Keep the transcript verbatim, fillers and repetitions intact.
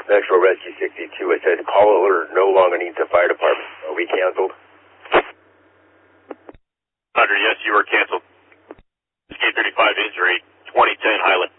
Metro Rescue sixty-two, it says caller no longer needs a fire department. Are we canceled? Roger, yes, you were canceled. Escape thirty-five injury, twenty ten Highland.